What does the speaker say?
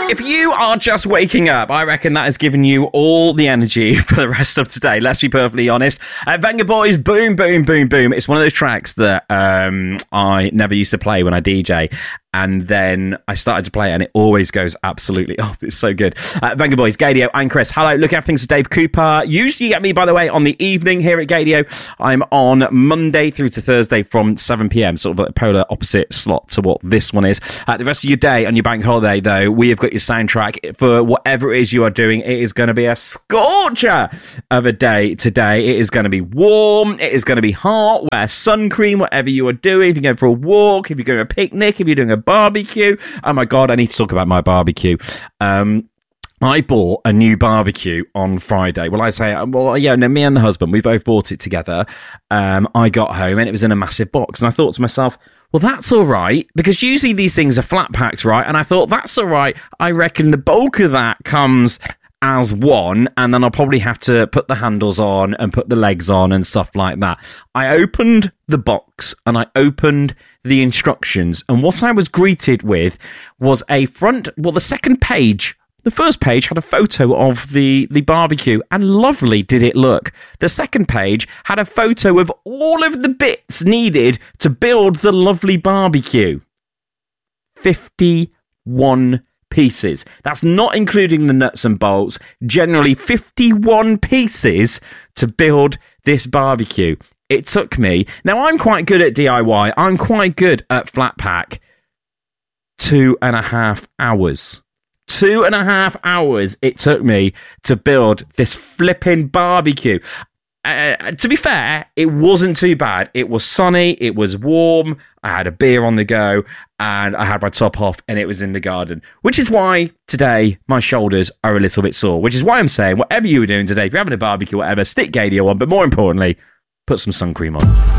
If you are just waking up, I reckon that has given you all the energy for the rest of today. Let's be perfectly honest. Venga Boys, Boom, Boom, Boom, Boom. It's one of those tracks that I never used to play when I DJ. And then I started to play it and it always goes absolutely, it's so good. Venga Boys, Gadio and Chris. Hello, looking after things for Dave Cooper. Usually you get me, by the way, on the evening here at Gadio. I'm on Monday through to Thursday from 7 p.m, sort of a polar opposite slot to what this one is. The rest of your day on your bank holiday, though, we have got your soundtrack for whatever it is you are doing. It is going to be a scorcher of a day today. It is going to be warm. It is going to be hot. Wear sun cream, whatever you are doing. If you're going for a walk, if you're going to a picnic, if you're doing a barbecue. Oh my God, I need to talk about my barbecue. I bought a new barbecue on Friday. Well, I say, me and the husband, we both bought it together. I got home and it was in a massive box. And I thought to myself, well, that's all right, because usually these things are flat packed, right? And I thought, that's all right. I reckon the bulk of that comes as one, and then I'll probably have to put the handles on and put the legs on and stuff like that. I opened the box and I opened the instructions, and what I was greeted with was the second page. The first page had a photo of the barbecue, and lovely did it look. The second page had a photo of all of the bits needed to build the lovely barbecue. 51 pieces. That's not including the nuts and bolts. Generally 51 pieces to build this barbecue. It took me, now I'm quite good at DIY, I'm quite good at flat pack, 2.5 hours. 2.5 hours it took me to build this flipping barbecue. To be fair, it wasn't too bad. It was sunny, it was warm, I had a beer on the go, and I had my top off, and it was in the garden. Which is why today my shoulders are a little bit sore. Which is why I'm saying, whatever you were doing today, if you're having a barbecue, whatever, stick Gadio on, but more importantly, put some sun cream on.